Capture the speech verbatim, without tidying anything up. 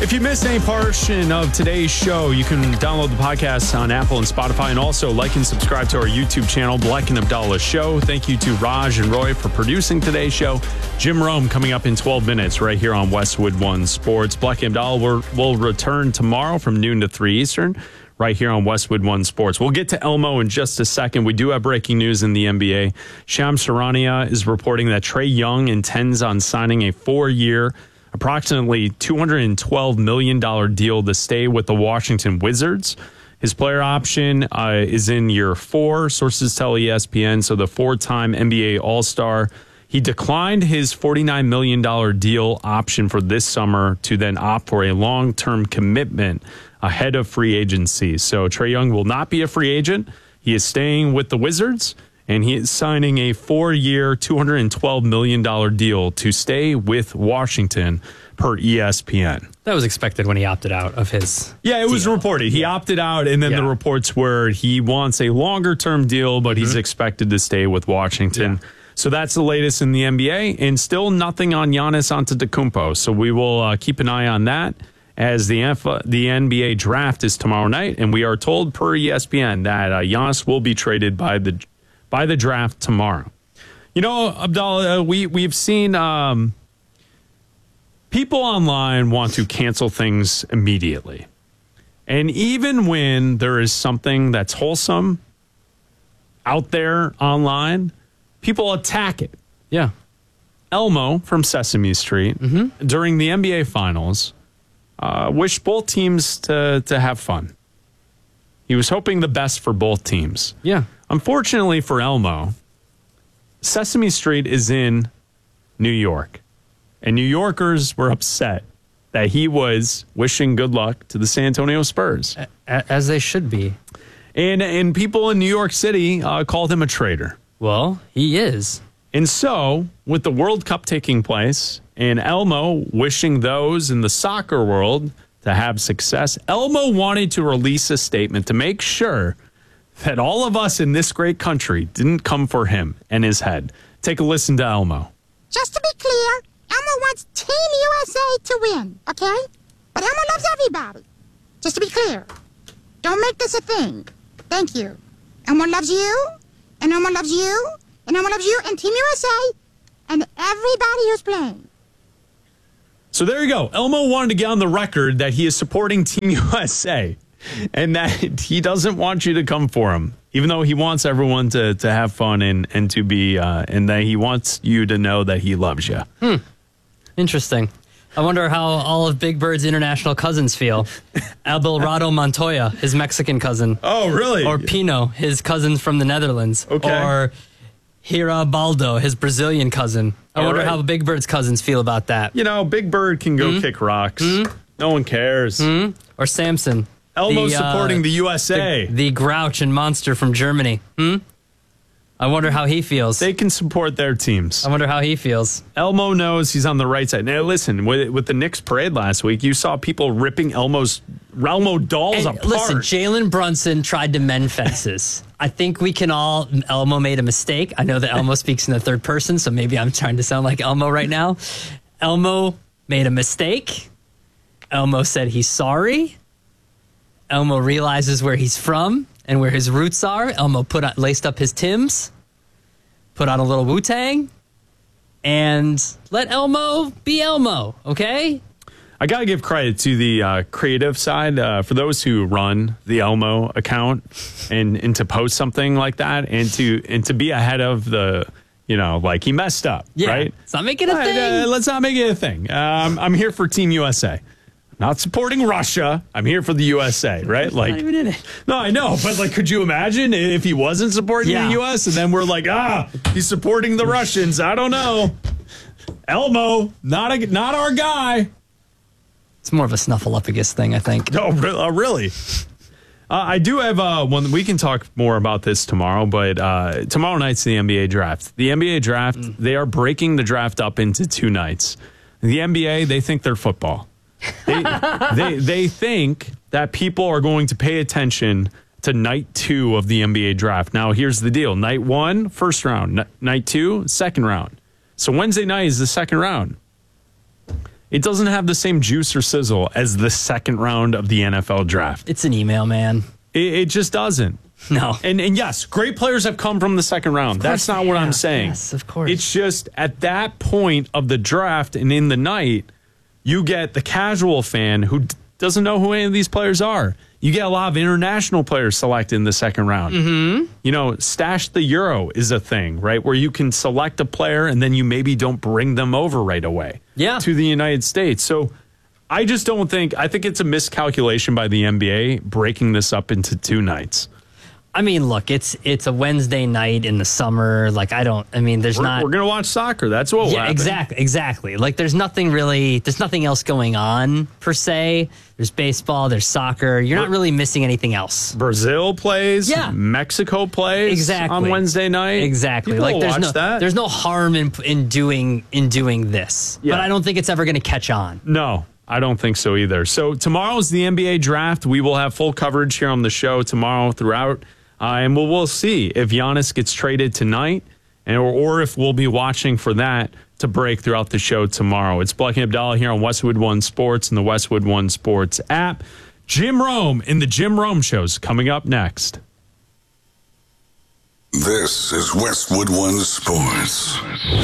If you missed any portion of today's show, you can download the podcast on Apple and Spotify, and also like and subscribe to our YouTube channel, Black and Abdallah Show. Thank you to Raj and Roy for producing today's show. Jim Rome coming up in twelve minutes right here on Westwood One Sports. Black and Abdallah will, will return tomorrow from noon to three Eastern right here on Westwood One Sports. We'll get to Elmo in just a second. We do have breaking news in the N B A. Shams Charania is reporting that Trae Young intends on signing a four-year, approximately two hundred twelve million dollars deal to stay with the Washington Wizards. His player option uh, is in year four, sources tell E S P N. So the four-time N B A All-Star, he declined his forty-nine million dollars deal option for this summer to then opt for a long-term commitment ahead of free agency. So Trae Young will not be a free agent. He is staying with the Wizards, and he is signing a four-year, two hundred twelve million dollars deal to stay with Washington, per E S P N. That was expected when he opted out of his Yeah, it was deal. reported. He yeah. opted out, and then yeah. the reports were he wants a longer-term deal, but mm-hmm. he's expected to stay with Washington. Yeah. So that's the latest in the N B A, and still nothing on Giannis Antetokounmpo. So we will uh, keep an eye on that, as the F- the N B A draft is tomorrow night, and we are told per E S P N that uh, Giannis will be traded by the by the draft tomorrow. You know, Abdallah, uh, we we've seen um, people online want to cancel things immediately, and even when there is something that's wholesome out there online, people attack it. Yeah, Elmo from Sesame Street mm-hmm. during the N B A Finals. Uh, wished both teams to, to have fun. He was hoping the best for both teams. Yeah. Unfortunately for Elmo, Sesame Street is in New York. And New Yorkers were upset that he was wishing good luck to the San Antonio Spurs. As they should be. And, and people in New York City uh, called him a traitor. Well, he is. And so, with the World Cup taking place, and Elmo wishing those in the soccer world to have success, Elmo wanted to release a statement to make sure that all of us in this great country didn't come for him and his head. Take a listen to Elmo. Just to be clear, Elmo wants Team U S A to win, okay? But Elmo loves everybody. Just to be clear. Don't make this a thing. Thank you. Elmo loves you, and Elmo loves you, and Elmo loves you, and Team U S A, and everybody who's playing. So there you go. Elmo wanted to get on the record that he is supporting Team U S A and that he doesn't want you to come for him, even though he wants everyone to, to have fun and, and to be, uh, and that he wants you to know that he loves you. Hmm. Interesting. I wonder how all of Big Bird's international cousins feel. Abelardo Montoya, his Mexican cousin. Oh, really? Or Pino, his cousin from the Netherlands. Okay. Or Hira Baldo, his Brazilian cousin. I All wonder right. how Big Bird's cousins feel about that. You know, Big Bird can go mm-hmm. kick rocks. Mm-hmm. No one cares. Mm-hmm. Or Samson. Elmo the, supporting uh, the U S A. The, the grouch and monster from Germany. Hmm? I wonder how he feels. They can support their teams. I wonder how he feels. Elmo knows he's on the right side. Now, listen, with, with the Knicks parade last week, you saw people ripping Elmo's Elmo dolls and apart. Listen, Jalen Brunson tried to mend fences. I think we can all, Elmo made a mistake. I know that Elmo speaks in the third person, so maybe I'm trying to sound like Elmo right now. Elmo made a mistake. Elmo said he's sorry. Elmo realizes where he's from and where his roots are. Elmo put on, laced up his Timbs, put on a little Wu-Tang, and let Elmo be Elmo, okay? I got to give credit to the uh, creative side uh, for those who run the Elmo account and, and to post something like that and to and to be ahead of the, you know, like he messed up, yeah, right? Let's not make it a right, thing. Uh, let's not make it a thing. Um, I'm here for Team U S A. Not supporting Russia. I'm here for the U S A, right? Like, not even in it. No, I know, but like, could you imagine if he wasn't supporting yeah. the U S and then we're like, ah, he's supporting the Russians? I don't know. Elmo, not a, not our guy. It's more of a snuffleupagus thing, I think. Oh, uh, really? Uh, I do have uh, one. We can talk more about this tomorrow, but uh, tomorrow night's the N B A draft. The N B A draft, mm. they are breaking the draft up into two nights. The N B A, they think they're football. They, they, they think that people are going to pay attention to night two of the N B A draft. Now, here's the deal. Night one, first round. N- night two, second round. So Wednesday night is the second round. it doesn't have the same juice or sizzle as the second round of the N F L draft. It's an email, man. It, it just doesn't. No. And and yes, great players have come from the second round. That's not what I'm saying. Yes, of course. It's just at that point of the draft and in the night, you get the casual fan who d- doesn't know who any of these players are. You get a lot of international players selected in the second round. Mm-hmm. You know, Stash the Euro is a thing, right? Where you can select a player and then you maybe don't bring them over right away yeah. to the United States. So I just don't think, I think it's a miscalculation by the N B A breaking this up into two nights. I mean, look, it's it's a Wednesday night in the summer. Like, I don't, I mean, there's We're, not. we're going to watch soccer. That's what will Yeah, happen. exactly, exactly. Like, there's nothing really, there's nothing else going on, per se. There's baseball, there's soccer. You're not really missing anything else. Brazil plays. Yeah. Mexico plays Exactly. on Wednesday night. Exactly. People like, will there's watch no, that. there's no harm in in doing in doing this. Yeah. But I don't think it's ever going to catch on. No, I don't think so either. So tomorrow is the N B A draft. We will have full coverage here on the show tomorrow throughout. Uh, and we'll, we'll see if Giannis gets traded tonight and or, or if we'll be watching for that to break throughout the show tomorrow. It's Black and Abdallah here on Westwood One Sports and the Westwood One Sports app. Jim Rome in the Jim Rome Show's coming up next. This is Westwood One Sports.